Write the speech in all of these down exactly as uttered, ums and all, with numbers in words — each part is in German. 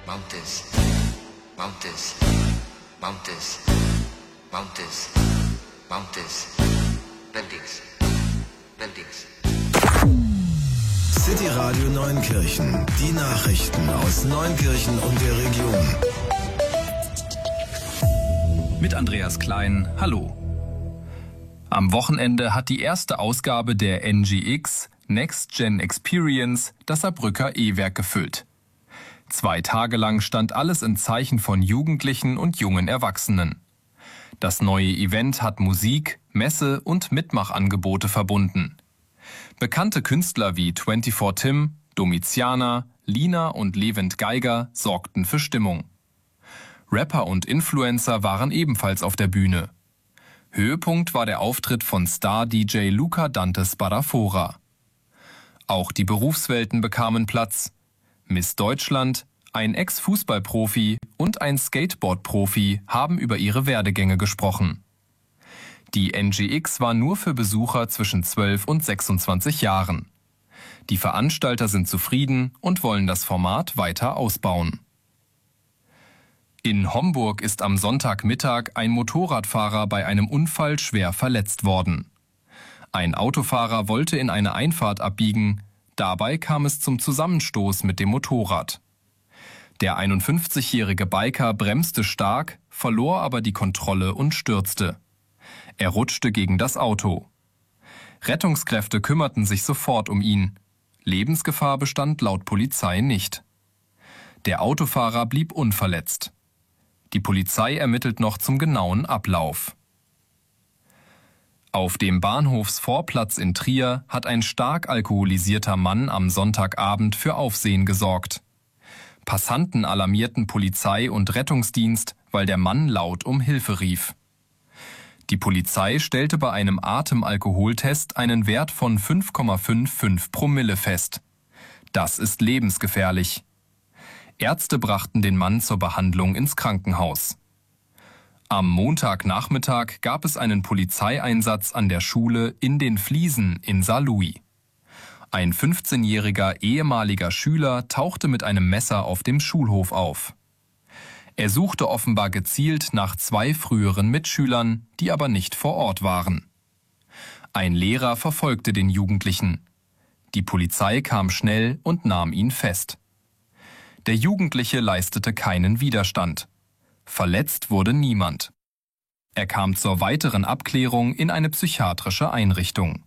Mountains, mountains, mountains, mountains, mountains, buildings, buildings. City Radio Neunkirchen. Die Nachrichten aus Neunkirchen und der Region. Mit Andreas Klein, hallo. Am Wochenende hat die erste Ausgabe der N G X Next Gen Experience das Saarbrücker E-Werk gefüllt. Zwei Tage lang stand alles im Zeichen von Jugendlichen und jungen Erwachsenen. Das neue Event hat Musik, Messe und Mitmachangebote verbunden. Bekannte Künstler wie vierundzwanzig Tim, Domiziana, Lina und Levent Geiger sorgten für Stimmung. Rapper und Influencer waren ebenfalls auf der Bühne. Höhepunkt war der Auftritt von Star-D J Luca Dante Spadafora. Auch die Berufswelten bekamen Platz. Miss Deutschland, ein Ex-Fußballprofi und ein Skateboard-Profi haben über ihre Werdegänge gesprochen. Die N G X war nur für Besucher zwischen zwölf und sechsundzwanzig Jahren. Die Veranstalter sind zufrieden und wollen das Format weiter ausbauen. In Homburg ist am Sonntagmittag ein Motorradfahrer bei einem Unfall schwer verletzt worden. Ein Autofahrer wollte in eine Einfahrt abbiegen, dabei kam es zum Zusammenstoß mit dem Motorrad. Der einundfünfzigjährige Biker bremste stark, verlor aber die Kontrolle und stürzte. Er rutschte gegen das Auto. Rettungskräfte kümmerten sich sofort um ihn. Lebensgefahr bestand laut Polizei nicht. Der Autofahrer blieb unverletzt. Die Polizei ermittelt noch zum genauen Ablauf. Auf dem Bahnhofsvorplatz in Trier hat ein stark alkoholisierter Mann am Sonntagabend für Aufsehen gesorgt. Passanten alarmierten Polizei und Rettungsdienst, weil der Mann laut um Hilfe rief. Die Polizei stellte bei einem Atemalkoholtest einen Wert von fünf Komma fünfundfünfzig Promille fest. Das ist lebensgefährlich. Ärzte brachten den Mann zur Behandlung ins Krankenhaus. Am Montagnachmittag gab es einen Polizeieinsatz an der Schule in den Fliesen in Saarlouis. Ein fünfzehnjähriger ehemaliger Schüler tauchte mit einem Messer auf dem Schulhof auf. Er suchte offenbar gezielt nach zwei früheren Mitschülern, die aber nicht vor Ort waren. Ein Lehrer verfolgte den Jugendlichen. Die Polizei kam schnell und nahm ihn fest. Der Jugendliche leistete keinen Widerstand. Verletzt wurde niemand. Er kam zur weiteren Abklärung in eine psychiatrische Einrichtung.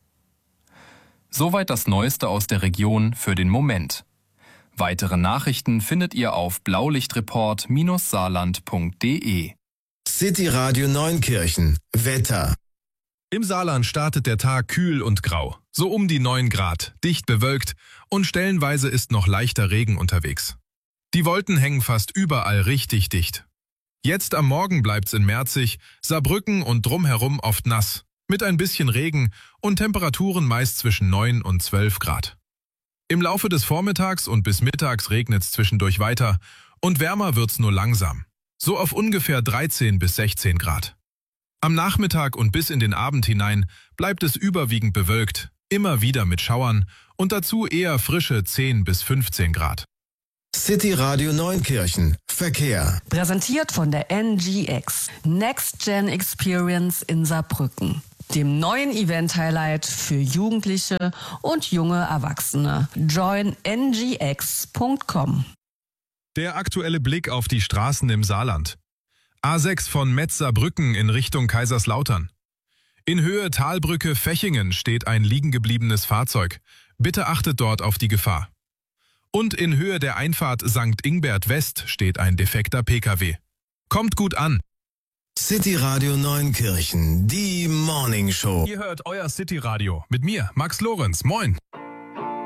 Soweit das Neueste aus der Region für den Moment. Weitere Nachrichten findet ihr auf blaulichtreport Bindestrich saarland Punkt de. City Radio Neunkirchen. Wetter. Im Saarland startet der Tag kühl und grau. So um die neun Grad, dicht bewölkt und stellenweise ist noch leichter Regen unterwegs. Die Wolken hängen fast überall richtig dicht. Jetzt am Morgen bleibt's in Merzig, Saarbrücken und drumherum oft nass, mit ein bisschen Regen und Temperaturen meist zwischen neun und zwölf Grad. Im Laufe des Vormittags und bis mittags regnet's zwischendurch weiter und wärmer wird's nur langsam, so auf ungefähr dreizehn bis sechzehn Grad. Am Nachmittag und bis in den Abend hinein bleibt es überwiegend bewölkt, immer wieder mit Schauern und dazu eher frische zehn bis fünfzehn Grad. City Radio Neunkirchen. Verkehr. Präsentiert von der N G X Next Gen Experience in Saarbrücken, dem neuen Event-Highlight für Jugendliche und junge Erwachsene. join n g x punkt com. Der aktuelle Blick auf die Straßen im Saarland. A sechs von Metz-Saarbrücken in Richtung Kaiserslautern. In Höhe Talbrücke Fechingen steht ein liegengebliebenes Fahrzeug. Bitte achtet dort auf die Gefahr. Und in Höhe der Einfahrt Sankt Ingbert West steht ein defekter P K W. Kommt gut an! City Radio Neunkirchen, die Morning Show. Ihr hört euer City Radio mit mir, Max Lorenz. Moin!